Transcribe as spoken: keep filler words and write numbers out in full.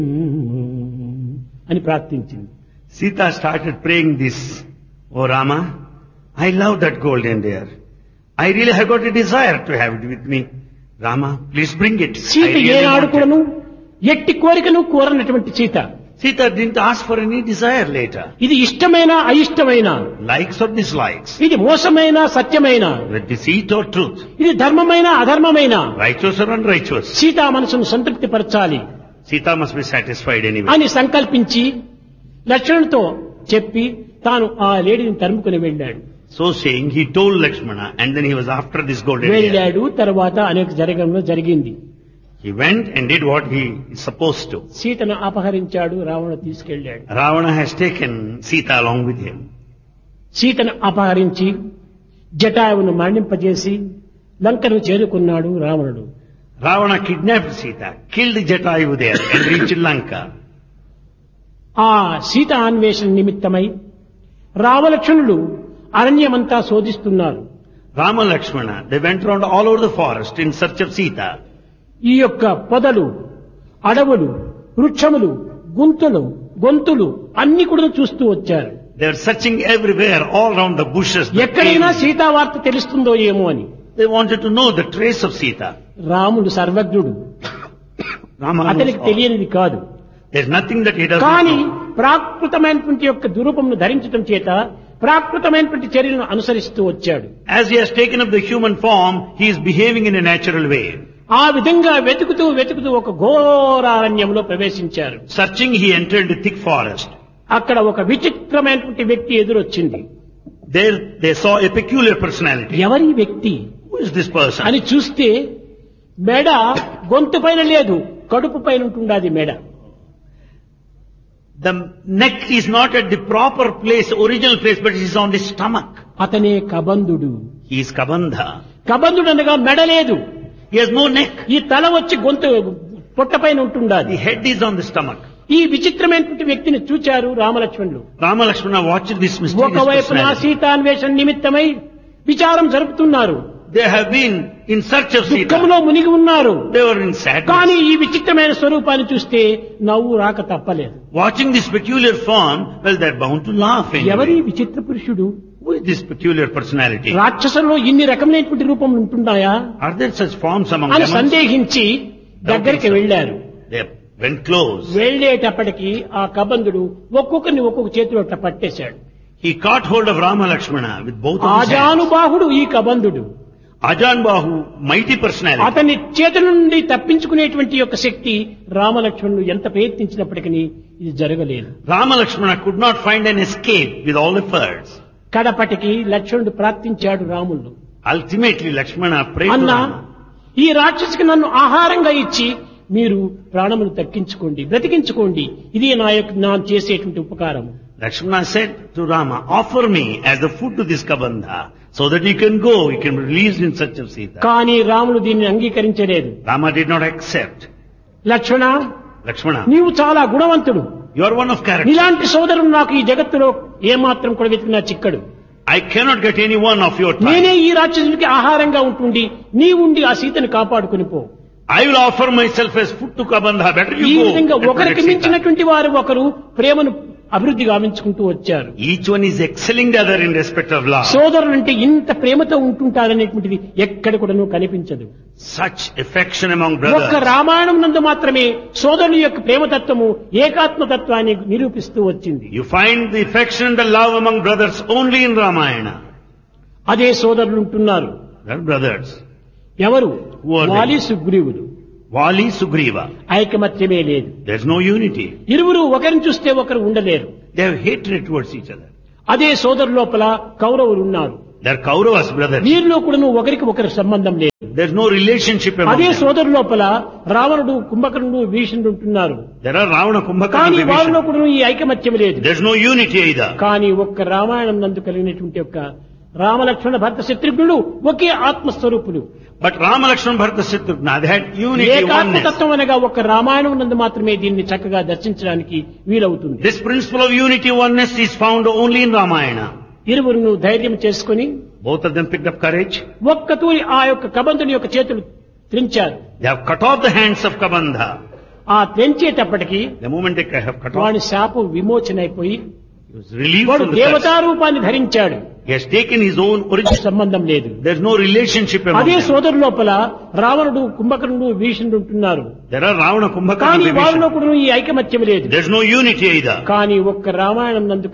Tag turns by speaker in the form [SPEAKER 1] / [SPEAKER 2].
[SPEAKER 1] అని ప్రార్థించింది.
[SPEAKER 2] Sita started praying this, "Oh Rama, I love that golden deer. I really have got a desire to have it with me. Rama, please bring it."
[SPEAKER 1] Sita
[SPEAKER 2] I really
[SPEAKER 1] ఏనాడు
[SPEAKER 2] want
[SPEAKER 1] కూడాను
[SPEAKER 2] it.
[SPEAKER 1] ఎట్టి కోరికను కోరనటువంటి Sita
[SPEAKER 2] Sita didn't ask for any desire later.
[SPEAKER 1] ఇది ఇష్టమైన అయిష్టమైన,
[SPEAKER 2] Likes or dislikes,
[SPEAKER 1] ఇది మోసమైన సత్యమైన,
[SPEAKER 2] with deceit or truth,
[SPEAKER 1] ఇది ధర్మమైన అధర్మమైన,
[SPEAKER 2] righteous or unrighteous.
[SPEAKER 1] Sita మనసును సంతృప్తి పరచాలి
[SPEAKER 2] Sita must be satisfied anyway.
[SPEAKER 1] అని సంకల్పించి లక్ష్మణుడితో చెప్పి తాను ఆ లేడీని తరుముకుని వెళ్ళాడు.
[SPEAKER 2] So saying, he told Lakshmana, and then he was after this golden deer.
[SPEAKER 1] వెళ్ళాడు. తర్వాత అనేక జరగడంలో జరిగింది.
[SPEAKER 2] He went and did what he is supposed to.
[SPEAKER 1] సీతను అపహరించాడు, రావణ తీసుకెళ్ళాడు.
[SPEAKER 2] Ravana has taken Sita along with him.
[SPEAKER 1] సీతను అపహరించి జటాయువును మరణింపజేసి లంకను చేరుకున్నాడు రావణుడు.
[SPEAKER 2] Ravana kidnapped Sita, killed Jatayu there and reached Lanka.
[SPEAKER 1] ఆ సీత అన్వేషణ నిమిత్తమై రామలక్ష్మణులు అరణ్యమంతా శోధిస్తున్నారు.
[SPEAKER 2] Rama Lakshmana, they went around all over the forest in search of Sita.
[SPEAKER 1] ఈ యొక్క పొదలు, అడవులు, వృక్షములు, గుంతులు, గొంతులు అన్ని కూడా చూస్తూ వచ్చారు.
[SPEAKER 2] They were searching everywhere, all around the bushes. the
[SPEAKER 1] ఎక్కడైనా
[SPEAKER 2] caves.
[SPEAKER 1] సీతా వార్త తెలుస్తుందో ఏమో అని.
[SPEAKER 2] They wanted to know the trace of Sita.
[SPEAKER 1] రాముడు సర్వజ్ఞుడు,
[SPEAKER 2] Rama knows
[SPEAKER 1] అతనికి
[SPEAKER 2] all.
[SPEAKER 1] తెలియనిది కాదు.
[SPEAKER 2] There's nothing that he doesn't
[SPEAKER 1] కానీ
[SPEAKER 2] know.
[SPEAKER 1] ప్రాకృతమైనటువంటి యొక్క దురూపమును ధరించడం చేత ప్రాకృతమైనటువంటి చర్యలను అనుసరిస్తూ వచ్చాడు.
[SPEAKER 2] As he has taken up the human form, he is behaving in a natural way.
[SPEAKER 1] ఆ విధంగా వెతుకుతూ వెతుకుతూ ఒక ఘోరారణ్యంలో ప్రవేశించారు.
[SPEAKER 2] Searching, he entered the thick forest.
[SPEAKER 1] అక్కడ ఒక విచిత్రమైనటువంటి వ్యక్తి ఎదురొచ్చింది.
[SPEAKER 2] There they saw a peculiar personality.
[SPEAKER 1] ఎవరి వ్యక్తి
[SPEAKER 2] Who is this person?
[SPEAKER 1] అని చూస్తే మెడ గొంతు పైన లేదు, కడుపు పైన ఉంటుండాది మెడ.
[SPEAKER 2] The neck is not at the proper place, original place, but it is on the stomach.
[SPEAKER 1] అతనే కబంధుడు.
[SPEAKER 2] He is Kabandha.
[SPEAKER 1] కబంధుడు అనగా మెడ లేదు,
[SPEAKER 2] He has no neck.
[SPEAKER 1] ఈ తల వచ్చి గొంతు పొట్ట పైన ఉంటుండాది.
[SPEAKER 2] The head is on the stomach.
[SPEAKER 1] ఈ విచిత్రమైనటువంటి వ్యక్తిని చూచారు రామలక్ష్మణులు.
[SPEAKER 2] Rama Lakshmana watched this mysterious
[SPEAKER 1] ఒకవైపు నా
[SPEAKER 2] personality.
[SPEAKER 1] సీతాన్వేషణ నిమిత్తమై విచారం జరుపుతున్నారు,
[SPEAKER 2] They have been in search of Sita.
[SPEAKER 1] దుఃఖంలో మునిగి ఉన్నారు.
[SPEAKER 2] They were in sadness.
[SPEAKER 1] కానీ ఈ విచిత్రమైన స్వరూపాన్ని చూస్తే నవ్వు రాక తప్పలేదు.
[SPEAKER 2] Watching this peculiar form, well, they're bound to laugh
[SPEAKER 1] ఎవరి
[SPEAKER 2] anyway.
[SPEAKER 1] విచిత్ర పురుషుడు?
[SPEAKER 2] Who is this peculiar personality?
[SPEAKER 1] రాక్షసుల్లో ఇన్ని రకమైనటువంటి రూపములు ఉంటున్నాయా
[SPEAKER 2] Are there such forms among
[SPEAKER 1] అని
[SPEAKER 2] them?
[SPEAKER 1] సందేహించి దగ్గరికి వెళ్ళారు.
[SPEAKER 2] They went close.
[SPEAKER 1] వెళ్ళేటప్పటికి ఆ కబంధుడు ఒక్కొక్కరిని ఒక్కొక్క చేతిలో అట్లా పట్టేశాడు.
[SPEAKER 2] He caught hold of Rama Lakshmana with both of his hands.
[SPEAKER 1] ఆజానుబాహుడు ఈ కబంధుడు.
[SPEAKER 2] Ajan Bahu, mighty personality.
[SPEAKER 1] అతని చేతుల నుండి తప్పించుకునేటువంటి యొక్క శక్తి రామలక్ష్మణుడు ఎంత ప్రయత్నించినప్పటికీ ఇది జరగలేదు.
[SPEAKER 2] Rama Lakshmana could not find an escape with all efforts.
[SPEAKER 1] కడపటికి లక్ష్మణుడు ప్రార్థించాడు రాముడు.
[SPEAKER 2] Ultimately, Lakshmana prayed to
[SPEAKER 1] అన్నా,
[SPEAKER 2] Rama.
[SPEAKER 1] ఈ రాక్షసికి నన్ను ఆహారంగా ఇచ్చి మీరు ప్రాణమును తక్కించుకోండి, బ్రతికించుకోండి, ఇది నా యొక్క నా చేసేటువంటి ఉపకారం.
[SPEAKER 2] Lakshmana said to Rama, offer me as the food to this Kabandha, so that you can go, you can be released in search of Sita.
[SPEAKER 1] కానీ రాముడు దీన్ని అంగీకరించలేదు.
[SPEAKER 2] Rama did not accept.
[SPEAKER 1] Lakshmana,
[SPEAKER 2] Lakshmana,
[SPEAKER 1] నీవు చాలా గుణవంతుడు,
[SPEAKER 2] you are one of character.
[SPEAKER 1] నీలాంటి సోదరుడు నాకు ఈ జగత్తులో ఏమాత్రం కూడా వెతికినా చిక్కడు.
[SPEAKER 2] I cannot get any one of your
[SPEAKER 1] నేనే
[SPEAKER 2] type.
[SPEAKER 1] ఈ రాక్షసుడికి ఆహారంగా ఉంటుండి నీవుండి ఆ సీతను కాపాడుకుని పో.
[SPEAKER 2] I will offer myself as food to Kabandha. Better
[SPEAKER 1] ఈ
[SPEAKER 2] you go.
[SPEAKER 1] విధంగా
[SPEAKER 2] and
[SPEAKER 1] ఒకరికి
[SPEAKER 2] protect Sita.
[SPEAKER 1] మించినటువంటి వారు ఒకరు ప్రేమను అభివృద్ధి గావించుకుంటూ వచ్చారు.
[SPEAKER 2] Each one is excelling the other in respect of love.
[SPEAKER 1] సోదరులంటే ఇంత ప్రేమతో ఉంటుంటారనేటువంటిది ఎక్కడ కూడా కనిపించదు.
[SPEAKER 2] Such affection among
[SPEAKER 1] ఒక్క
[SPEAKER 2] brothers.
[SPEAKER 1] రామాయణం నందు మాత్రమే సోదరుని యొక్క ప్రేమతత్వము ఏకాత్మతత్వాన్ని నిరూపిస్తూ వచ్చింది.
[SPEAKER 2] You find the affection and the love among brothers only in Ramayana.
[SPEAKER 1] అదే సోదరులు ఉంటున్నారు.
[SPEAKER 2] They are brothers.
[SPEAKER 1] ఎవరు?
[SPEAKER 2] Who are they?
[SPEAKER 1] వాలి సుగ్రీవులు.
[SPEAKER 2] Vali, Sugriva.
[SPEAKER 1] ఐకమత్యమే లేదు.
[SPEAKER 2] There is no unity.
[SPEAKER 1] ఇరువురు ఒకరిని చూస్తే ఒకరు ఉండలేరు.
[SPEAKER 2] They have hatred towards each other.
[SPEAKER 1] అదే సోదరు లోపల కౌరవులు ఉన్నారు.
[SPEAKER 2] They are Kauravas brothers.
[SPEAKER 1] వీరిలో కూడా ఒకరికి ఒకరి సంబంధం లేదు.
[SPEAKER 2] There is no relationship among
[SPEAKER 1] అదే
[SPEAKER 2] them.
[SPEAKER 1] సోదరు లోపల రావణుడు, కుంభకర్ణుడు, భీషణుడు ఉంటున్నారు.
[SPEAKER 2] There are Ravana, Kumbhakarna,
[SPEAKER 1] కానీ వారిలో
[SPEAKER 2] Vibhishana.
[SPEAKER 1] కూడా ఈ ఐకమత్యం లేదు.
[SPEAKER 2] There is no unity either.
[SPEAKER 1] కానీ ఒక్క రామాయణం నందు కలిగినటువంటి యొక్క రామలక్ష్మణ భరత శత్రుఘ్నుడు ఒకే ఆత్మస్వరూపులు.
[SPEAKER 2] But Rama, Lakshmana, Bharata, Shatrughna, they had unity, oneness.
[SPEAKER 1] ఏకాత్మతత్వం అనగా ఒక రామాయణం నందు మాత్రమే దీన్ని చక్కగా దర్శించడానికి వీలవుతుంది.
[SPEAKER 2] This principle of unity, oneness is found only in Ramayana.
[SPEAKER 1] ఇరువురును ధైర్యం చేసుకుని
[SPEAKER 2] Both of them picked up courage.
[SPEAKER 1] ఒక్క తూరి ఆ యొక్క కబంధుని యొక్క చేతులు త్రించారు.
[SPEAKER 2] They have cut off the hands of Kabandha.
[SPEAKER 1] ఆ తెంచేటప్పటికి
[SPEAKER 2] The moment they have cut off,
[SPEAKER 1] వాడి శాపం విమోచనైపోయి
[SPEAKER 2] he was relieved
[SPEAKER 1] వాడు
[SPEAKER 2] from the curse.
[SPEAKER 1] దేవతా రూపాన్ని ధరించాడు.
[SPEAKER 2] He has taken his own origin.
[SPEAKER 1] సంబంధం లేదు.
[SPEAKER 2] There is no relationship among
[SPEAKER 1] అదే
[SPEAKER 2] them.
[SPEAKER 1] సోదరు లోపల రావణుడు, కుంభకర్ణుడు, భీషణుడు ఉంటున్నారు.
[SPEAKER 2] There are Ravana, Kumbhakarna,
[SPEAKER 1] కానీ
[SPEAKER 2] Vibhishana.
[SPEAKER 1] వాళ్ళలో కూడా ఈ ఐకమత్యం లేదు.
[SPEAKER 2] There is no unity either.
[SPEAKER 1] కానీ ఒక్క రామాయణం నందు